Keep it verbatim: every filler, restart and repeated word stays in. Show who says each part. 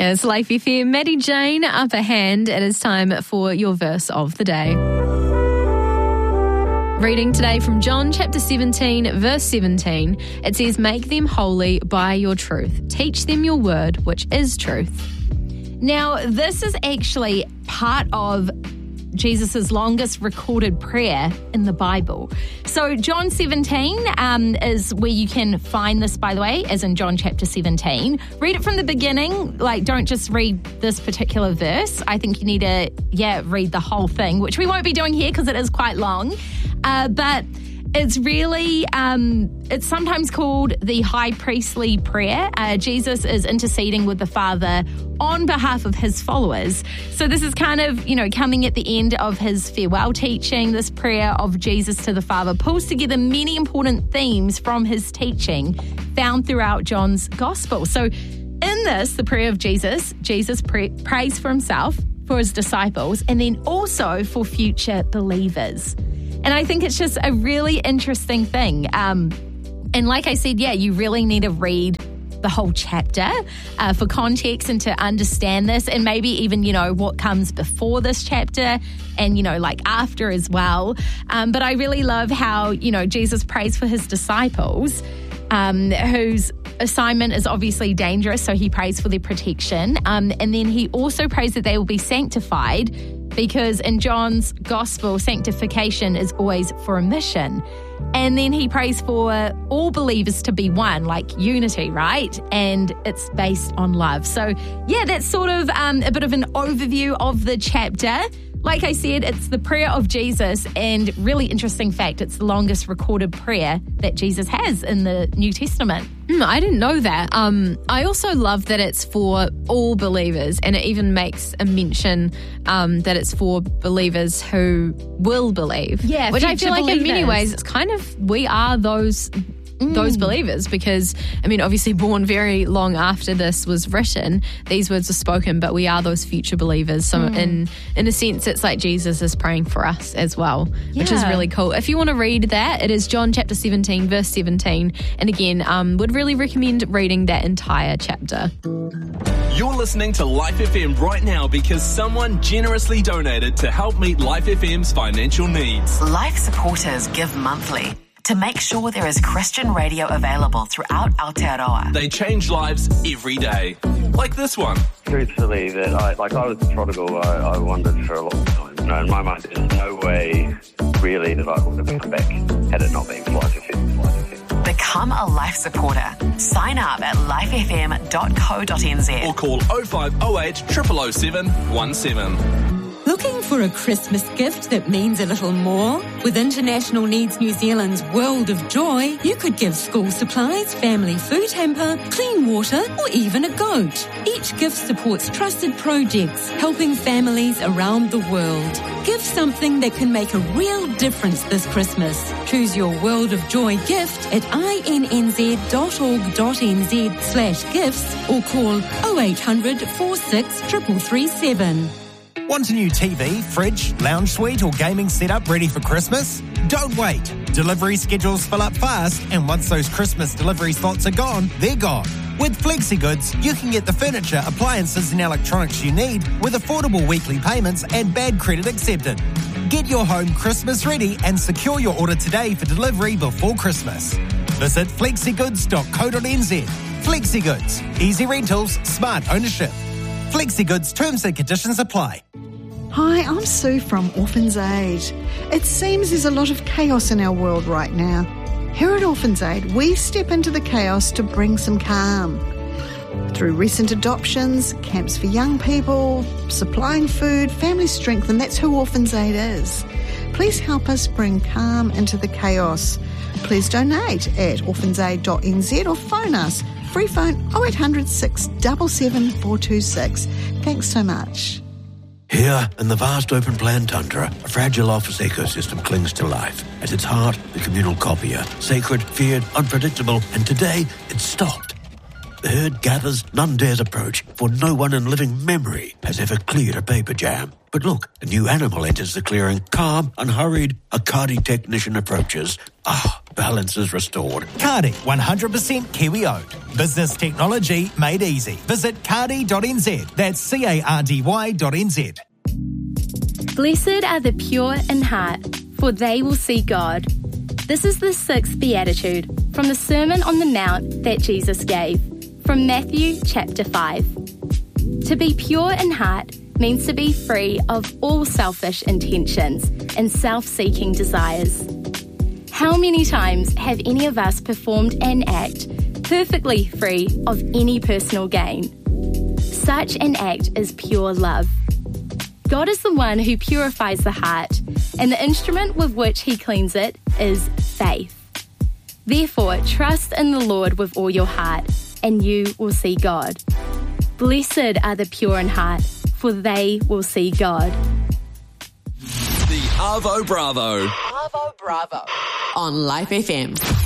Speaker 1: It's Life F M. Maddie Jane, Upper Hand. It is time for your verse of the day. Reading today from John chapter seventeen, verse seventeen. It says, "Make them holy by your truth. Teach them your word, which is truth."
Speaker 2: Now, this is actually part of Jesus' longest recorded prayer in the Bible. So John seventeen um, is where you can find this, by the way, as in John chapter seventeen. Read it from the beginning. Like, don't just read this particular verse. I think you need to, yeah, read the whole thing, which we won't be doing here because it is quite long. Uh, but it's really, um, it's sometimes called the high priestly prayer. Uh, Jesus is interceding with the Father on behalf of his followers. So this is kind of, you know, coming at the end of his farewell teaching. This prayer of Jesus to the Father pulls together many important themes from his teaching found throughout John's gospel. So in this, the prayer of Jesus, Jesus pray, prays for himself, for his disciples, and then also for future believers. And I think it's just a really interesting thing. Um, and like I said, yeah, you really need to read the whole chapter uh, for context and to understand this, and maybe even, you know, what comes before this chapter and, you know, like after as well. Um, but I really love how, you know, Jesus prays for his disciples, um, whose assignment is obviously dangerous, so he prays for their protection. Um, and then he also prays that they will be sanctified, because in John's gospel, sanctification is always for a mission. And then he prays for all believers to be one, like unity, right? And it's based on love. So, yeah, that's sort of um, a bit of an overview of the chapter. Like I said, it's the prayer of Jesus, and really interesting fact, it's the longest recorded prayer that Jesus has in the New Testament.
Speaker 1: Mm, I didn't know that. Um, I also love that it's for all believers, and it even makes a mention um, that it's for believers who will believe.
Speaker 2: Yeah,
Speaker 1: which I feel like
Speaker 2: believers.
Speaker 1: in many ways it's kind of, we are those those believers, because, I mean, obviously born very long after this was written, these words were spoken, but we are those future believers. So mm. in in a sense, it's like Jesus is praying for us as well, yeah. which is really cool. If you want to read that, it is John chapter seventeen, verse seventeen. And again, um, would really recommend reading that entire chapter.
Speaker 3: You're listening to Life F M right now because someone generously donated to help meet Life F M's financial needs.
Speaker 4: Life supporters give monthly to make sure there is Christian radio available throughout Aotearoa.
Speaker 3: They change lives every day, like this one.
Speaker 5: Truthfully, that I like I was the prodigal. I, I wondered for a long time. You know, in my mind, there's no way really that I would have come back had it not been for Life F M.
Speaker 4: Become a Life supporter. Sign up at life f m dot co dot n z
Speaker 3: or call oh five oh eight, oh oh oh seven one seven.
Speaker 6: Looking for a Christmas gift that means a little more? With International Needs New Zealand's World of Joy, you could give school supplies, family food hamper, clean water, or even a goat. Each gift supports trusted projects, helping families around the world. Give something that can make a real difference this Christmas. Choose your World of Joy gift at i n n z dot org dot n z slash gifts or call oh eight hundred, four six, three three three seven.
Speaker 7: Want a new T V, fridge, lounge suite or gaming setup ready for Christmas? Don't wait. Delivery schedules fill up fast, and once those Christmas delivery slots are gone, they're gone. With FlexiGoods, you can get the furniture, appliances and electronics you need with affordable weekly payments and bad credit accepted. Get your home Christmas ready and secure your order today for delivery before Christmas. Visit flexigoods dot co dot n z. FlexiGoods. Easy rentals, smart ownership. FlexiGoods terms and conditions apply.
Speaker 8: Hi, I'm Sue from Orphans Aid. It seems there's a lot of chaos in our world right now. Here at Orphans Aid, we step into the chaos to bring some calm. Through recent adoptions, camps for young people, supplying food, family strength, and that's who Orphans Aid is. Please help us bring calm into the chaos. Please donate at orphans aid dot n z or phone us. Free phone oh eight hundred, six seven seven, four two six. Thanks so much.
Speaker 9: Here, in the vast open plan tundra, a fragile office ecosystem clings to life. At its heart, the communal copier. Sacred, feared, unpredictable, and today, it's stopped. The herd gathers, none dares approach, for no one in living memory has ever cleared a paper jam. But look, a new animal enters the clearing, calm, unhurried. A Cardi technician approaches. Ah, balance is restored.
Speaker 7: Cardi, one hundred percent Kiwi owned. Business technology made easy. Visit cardi dot n z. That's C A R D Y dot N Z.
Speaker 10: Blessed are the pure in heart, for they will see God. This is the sixth beatitude from the Sermon on the Mount that Jesus gave, from Matthew chapter five. To be pure in heart means to be free of all selfish intentions and self-seeking desires. How many times have any of us performed an act perfectly free of any personal gain? Such an act is pure love. God is the one who purifies the heart, and the instrument with which he cleans it is faith. Therefore, trust in the Lord with all your heart, and you will see God. Blessed are the pure in heart, for they will see God.
Speaker 3: The Arvo Bravo.
Speaker 11: Arvo Bravo on Life F M.